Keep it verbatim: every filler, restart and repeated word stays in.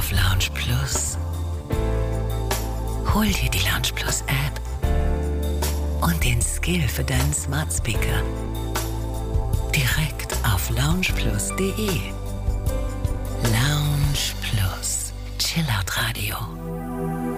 auf Lounge Plus. Hol dir die Lounge Plus App und den Skill für deinen Smart Speaker direkt auf lounge plus punkt de. Lounge Plus. Chillout Radio.